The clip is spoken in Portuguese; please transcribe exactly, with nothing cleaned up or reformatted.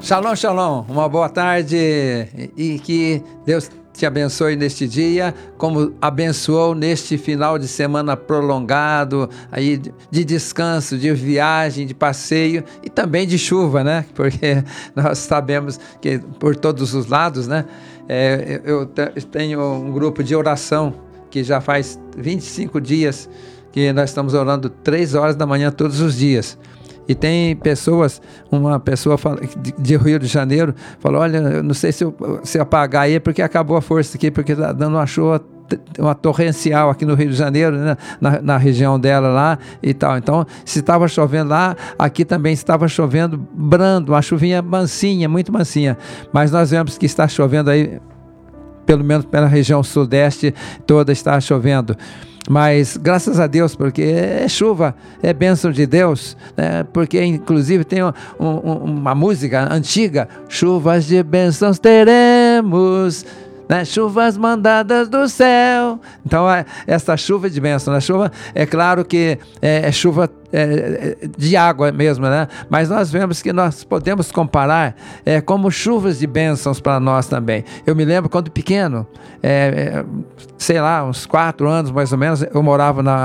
Shalom, shalom, uma boa tarde e que Deus te abençoe neste dia, como abençoou neste final de semana prolongado, aí de descanso, de viagem, de passeio e também de chuva, né? Porque nós sabemos que por todos os lados, né? É, eu tenho um grupo de oração que já faz vinte e cinco dias que nós estamos orando três horas da manhã todos os dias. E tem pessoas, uma pessoa de, de Rio de Janeiro falou, olha, eu não sei se eu, se eu apagar aí, porque acabou a força aqui, porque está dando uma chuva, uma torrencial aqui no Rio de Janeiro, né? na, na região dela lá e tal. Então, se estava chovendo lá, aqui também estava chovendo brando, uma chuvinha mansinha, muito mansinha. Mas nós vemos que está chovendo aí, pelo menos pela região sudeste toda está chovendo. Mas graças a Deus, porque é chuva, é bênção de Deus, né? Porque inclusive tem um, um, uma música antiga, chuvas de bênçãos teremos, né? Chuvas mandadas do céu. Então é, essa chuva de bênção, né? Chuva, é claro que é, é chuva é, de água mesmo, né? Mas nós vemos que nós podemos comparar é, como chuvas de bênçãos para nós também. Eu me lembro quando pequeno, é, é, sei lá, uns quatro anos mais ou menos, eu morava na